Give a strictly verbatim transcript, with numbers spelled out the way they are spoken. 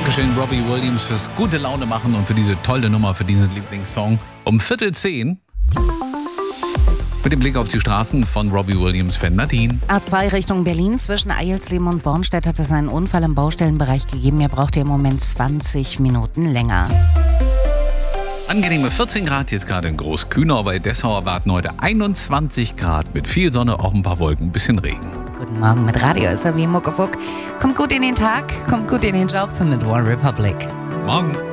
Dankeschön, Robbie Williams, fürs gute Laune machen und für diese tolle Nummer, für diesen Lieblingssong. Um Viertel zehn. Mit dem Blick auf die Straßen von Robbie Williams, Fan Nadine. A zwei Richtung Berlin. Zwischen Eilsleben und Bornstedt hat es einen Unfall im Baustellenbereich gegeben. Ihr braucht im Moment zwanzig Minuten länger. Angenehme vierzehn Grad jetzt gerade in Großkühnau. Bei Dessau erwarten heute einundzwanzig Grad mit viel Sonne, auch ein paar Wolken, ein bisschen Regen. Guten Morgen mit Radio S R W Muckefuck. Kommt gut in den Tag, kommt gut in den Job mit One Republic. Morgen.